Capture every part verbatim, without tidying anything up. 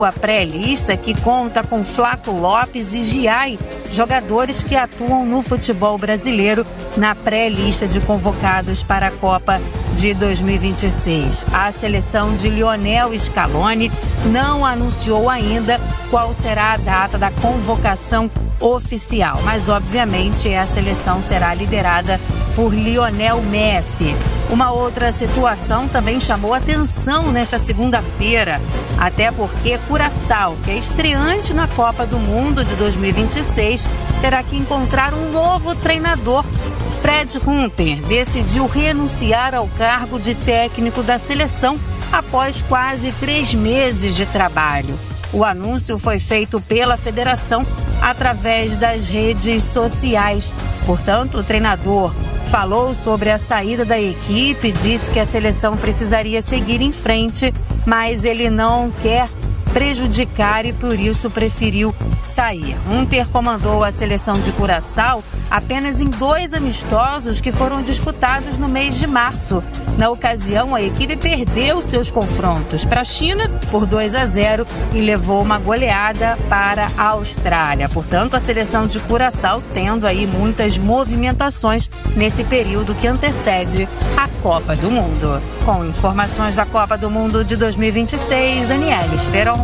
A pré-lista, que conta com Flaco Lopes e Giai, jogadores que atuam no futebol brasileiro na pré-lista de convocados para a Copa de dois mil e vinte e seis. A seleção de Lionel Scaloni não anunciou ainda qual será a data da convocação oficial, mas obviamente a seleção será liderada por Lionel Messi. Uma outra situação também chamou atenção nesta segunda-feira, até porque Curaçao, que é estreante na Copa do Mundo de dois mil e vinte e seis, terá que encontrar um novo treinador. Fred Hunter decidiu renunciar ao cargo de técnico da seleção após quase três meses de trabalho. O anúncio foi feito pela federação através das redes sociais. Portanto, o treinador falou sobre a saída da equipe, disse que a seleção precisaria seguir em frente, mas ele não quer prejudicar e por isso preferiu sair. Hunter comandou a seleção de Curaçao apenas em dois amistosos que foram disputados no mês de março. Na ocasião, a equipe perdeu seus confrontos para a China por dois a zero e levou uma goleada para a Austrália. Portanto, a seleção de Curaçao tendo aí muitas movimentações nesse período que antecede a Copa do Mundo. Com informações da Copa do Mundo de dois mil e vinte e seis, Daniela Esperon.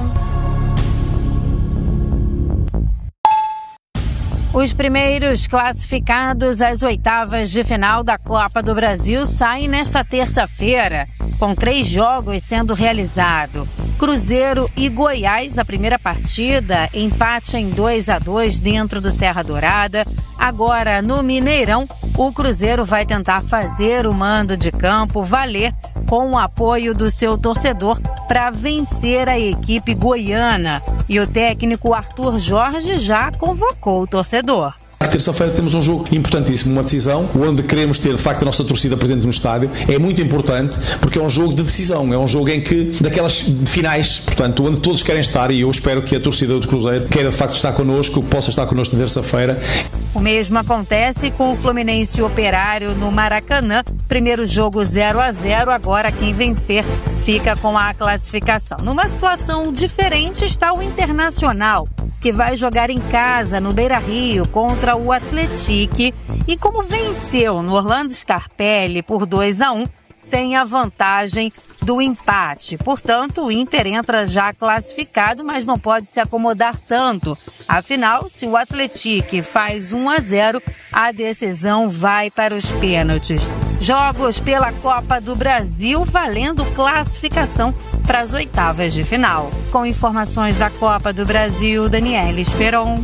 Os primeiros classificados às oitavas de final da Copa do Brasil saem nesta terça-feira, com três jogos sendo realizados. Cruzeiro e Goiás, a primeira partida, empate em dois a dois dentro do Serra Dourada. Agora, no Mineirão, o Cruzeiro vai tentar fazer o mando de campo valer com o apoio do seu torcedor para vencer a equipe goiana. E o técnico Arthur Jorge já convocou o torcedor. Terça-feira temos um jogo importantíssimo, uma decisão, onde queremos ter de facto a nossa torcida presente no estádio. É muito importante porque é um jogo de decisão, é um jogo em que, daquelas finais, portanto, onde todos querem estar, e eu espero que a torcida do Cruzeiro queira de facto estar connosco, possa estar connosco na terça-feira. O mesmo acontece com o Fluminense Operário no Maracanã. Primeiro jogo zero a zero, agora quem vencer fica com a classificação. Numa situação diferente está o Internacional, que vai jogar em casa no Beira-Rio contra o Atlético e como venceu no Orlando Scarpelli por dois a um, tem a vantagem do empate. Portanto, o Inter entra já classificado, mas não pode se acomodar tanto. Afinal, se o Atlético faz um a zero, a decisão vai para os pênaltis. Jogos pela Copa do Brasil valendo classificação para as oitavas de final. Com informações da Copa do Brasil, Daniela Esperon.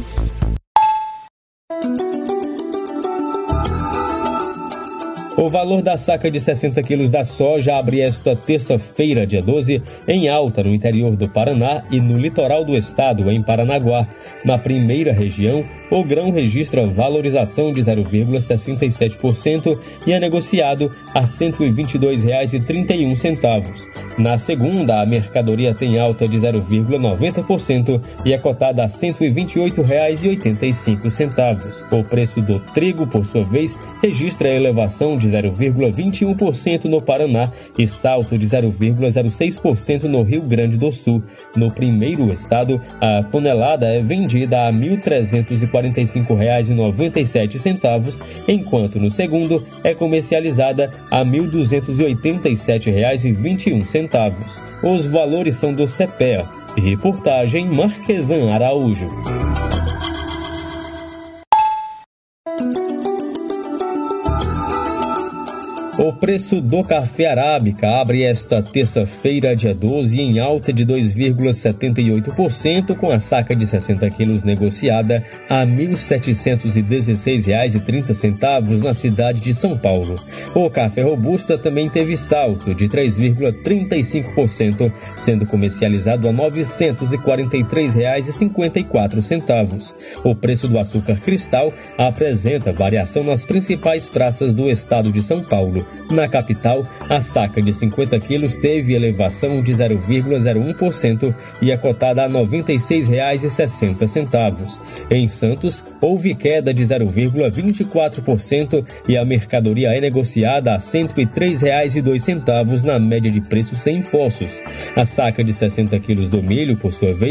O valor da saca de sessenta quilos da soja abre esta terça-feira, dia doze, em alta no interior do Paraná e no litoral do estado, em Paranaguá. Na primeira região, o grão registra valorização de zero vírgula sessenta e sete por cento e é negociado a cento e vinte e dois reais e trinta e um centavos. Na segunda, a mercadoria tem alta de zero vírgula noventa por cento e é cotada a cento e vinte e oito reais e oitenta e cinco centavos. O preço do trigo, por sua vez, registra elevação de zero vírgula vinte e um por cento no Paraná e salto de zero vírgula zero seis por cento no Rio Grande do Sul. No primeiro estado, a tonelada é vendida a mil trezentos e quarenta e cinco reais e noventa e sete centavos, enquanto no segundo é comercializada a mil duzentos e oitenta e sete reais e vinte e um centavos. Os valores são do CEPEA. Reportagem Marquesan Araújo. O preço do café arábica abre esta terça-feira, dia doze, em alta de dois vírgula setenta e oito por cento, com a saca de sessenta quilos negociada a mil setecentos e dezesseis reais e trinta centavos na cidade de São Paulo. O café robusta também teve salto de três vírgula trinta e cinco por cento, sendo comercializado a novecentos e quarenta e três reais e cinquenta e quatro centavos. O preço do açúcar cristal apresenta variação nas principais praças do estado de São Paulo. quilo. Na capital, a saca de cinquenta quilos teve elevação de zero vírgula zero um por cento e é cotada a noventa e seis reais e sessenta centavos. Em Santos, houve queda de zero vírgula vinte e quatro por cento e a mercadoria é negociada a cento e três reais e dois centavos na média de preços sem impostos. A saca de sessenta quilos do milho, por sua vez,